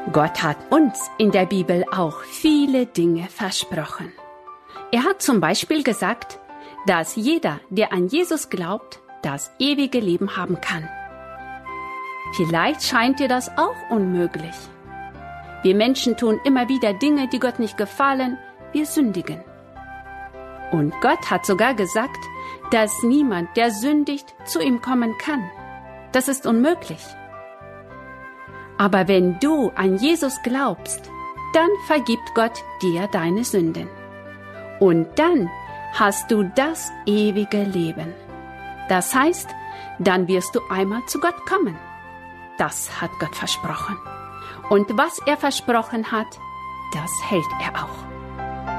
Gott hat uns in der Bibel auch viele Dinge versprochen. Er hat zum Beispiel gesagt, dass jeder, der an Jesus glaubt, das ewige Leben haben kann. Vielleicht scheint dir das auch unmöglich. Wir Menschen tun immer wieder Dinge, die Gott nicht gefallen, wir sündigen. Und Gott hat sogar gesagt, dass niemand, der sündigt, zu ihm kommen kann. Das ist unmöglich. Aber wenn du an Jesus glaubst, dann vergibt Gott dir deine Sünden. Und dann hast du das ewige Leben. Das heißt, dann wirst du einmal zu Gott kommen. Das hat Gott versprochen. Und was er versprochen hat, das hält er auch.